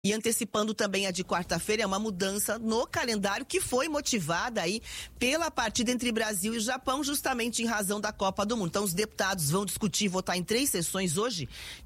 E antecipando também a de quarta-feira, é uma mudança no calendário que foi motivada aí pela partida entre Brasil e Japão, justamente em razão da Copa do Mundo. Então, os deputados vão discutir e votar em 3 sessões hoje,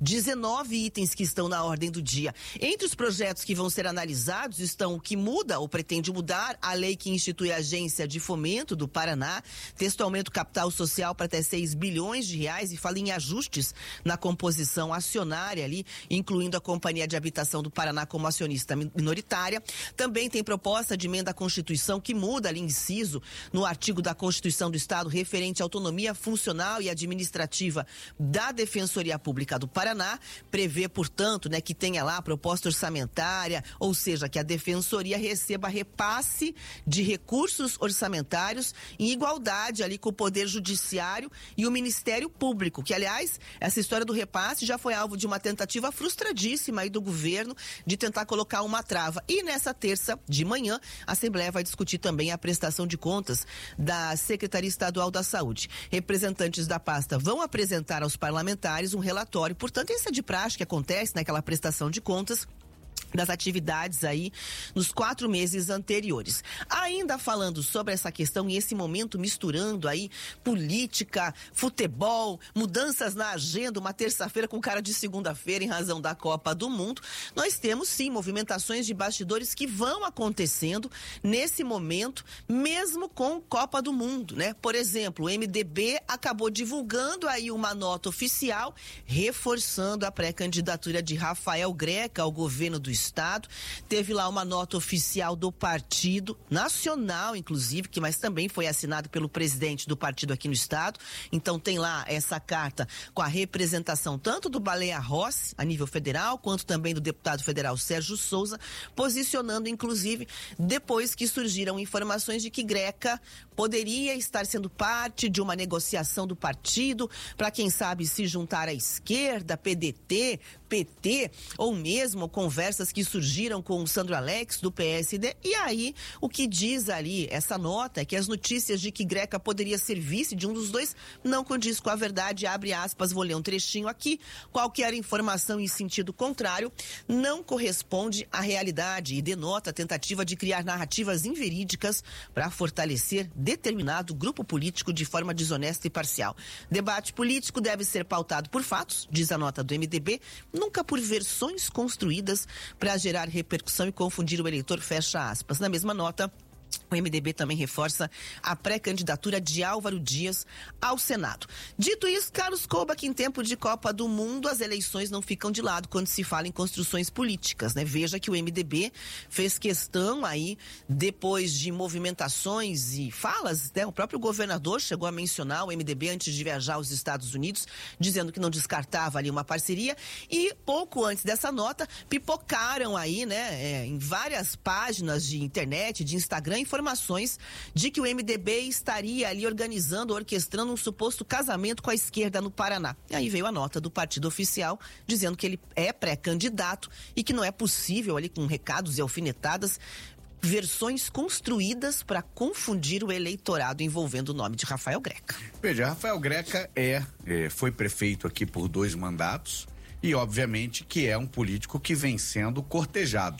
19 itens que estão na ordem do dia. Entre os projetos que vão ser analisados estão o que muda ou pretende mudar a lei que institui a Agência de Fomento do Paraná, texto aumenta o capital social para até 6 bilhões de reais e fala em ajustes na composição acionária ali, incluindo a Companhia de Habitação do Paraná como acionista minoritária. Também tem proposta de emenda à Constituição que muda ali inciso no artigo da Constituição do Estado referente à autonomia funcional e administrativa da Defensoria Pública do Paraná. Prevê, portanto, que tenha lá a proposta orçamentária, ou seja, que a Defensoria receba repasse de recursos orçamentários em igualdade ali com o Poder Judiciário e o Ministério Público, que, aliás, essa história do repasse já foi alvo de uma tentativa frustradíssima aí do governo de tentar colocar uma trava. E nessa terça de manhã, a Assembleia vai discutir também a prestação de contas da Secretaria Estadual da Saúde. Representantes da pasta vão apresentar aos parlamentares um relatório. Portanto, isso é de praxe que acontece naquela prestação de contas das atividades aí nos 4 meses anteriores. Ainda falando sobre essa questão e esse momento misturando aí política, futebol, mudanças na agenda, uma terça-feira com cara de segunda-feira em razão da Copa do Mundo, nós temos sim movimentações de bastidores que vão acontecendo nesse momento, mesmo com Copa do Mundo, Por exemplo, o MDB acabou divulgando aí uma nota oficial reforçando a pré-candidatura de Rafael Greca ao governo do Estado. Teve lá uma nota oficial do partido nacional, inclusive, mas também foi assinado pelo presidente do partido aqui no Estado. Então tem lá essa carta com a representação tanto do Baleia Rossi, a nível federal, quanto também do deputado federal Sérgio Souza, posicionando, inclusive, depois que surgiram informações de que Greca poderia estar sendo parte de uma negociação do partido para, quem sabe, se juntar à esquerda, PDT, PT, ou mesmo conversas que surgiram com o Sandro Alex do PSD. E aí, o que diz ali essa nota é que as notícias de que Greca poderia ser vice de um dos dois não condiz com a verdade, abre aspas, vou ler um trechinho aqui. Qualquer informação em sentido contrário não corresponde à realidade e denota a tentativa de criar narrativas inverídicas para fortalecer determinado grupo político de forma desonesta e parcial. Debate político deve ser pautado por fatos, diz a nota do MDB, nunca por versões construídas para gerar repercussão e confundir o eleitor, fecha aspas. Na mesma nota, o MDB também reforça a pré-candidatura de Álvaro Dias ao Senado. Dito isso, Carlos Cobach, em tempo de Copa do Mundo, as eleições não ficam de lado quando se fala em construções políticas, Veja que o MDB fez questão aí, depois de movimentações e falas, o próprio governador chegou a mencionar o MDB antes de viajar aos Estados Unidos, dizendo que não descartava ali uma parceria, e pouco antes dessa nota, pipocaram aí, em várias páginas de internet, de Instagram, informações de que o MDB estaria ali organizando, orquestrando um suposto casamento com a esquerda no Paraná. E aí veio a nota do partido oficial dizendo que ele é pré-candidato e que não é possível ali com recados e alfinetadas versões construídas para confundir o eleitorado envolvendo o nome de Rafael Greca. Veja, Rafael Greca foi prefeito aqui por 2 mandatos e obviamente que é um político que vem sendo cortejado,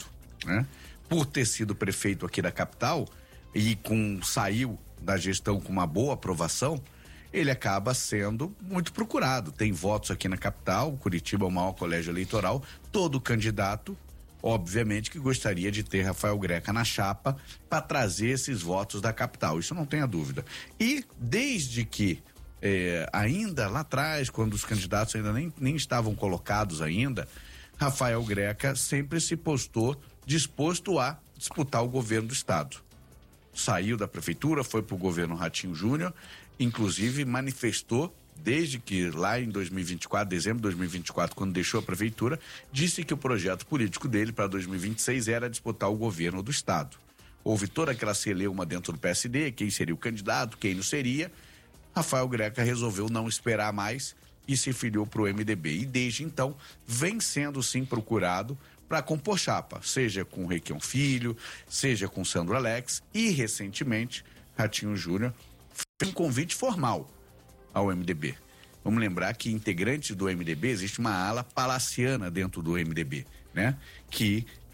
Por ter sido prefeito aqui da capital e saiu da gestão com uma boa aprovação, ele acaba sendo muito procurado. Tem votos aqui na capital, Curitiba é o maior colégio eleitoral, todo candidato, obviamente, que gostaria de ter Rafael Greca na chapa para trazer esses votos da capital, isso não tenha dúvida. E desde que ainda lá atrás, quando os candidatos ainda nem estavam colocados ainda, Rafael Greca sempre se postou disposto a disputar o governo do estado. Saiu da prefeitura, foi para o governo Ratinho Júnior, inclusive manifestou, desde que lá em 2024, dezembro de 2024, quando deixou a prefeitura, disse que o projeto político dele para 2026 era disputar o governo do estado. Houve toda aquela celeuma dentro do PSD, quem seria o candidato, quem não seria. Rafael Greca resolveu não esperar mais e se filiou para o MDB. E desde então vem sendo sim procurado para compor chapa, seja com o Requião Filho, seja com Sandro Alex, e recentemente Ratinho Júnior fez um convite formal ao MDB. Vamos lembrar que integrantes do MDB, existe uma ala palaciana dentro do MDB, que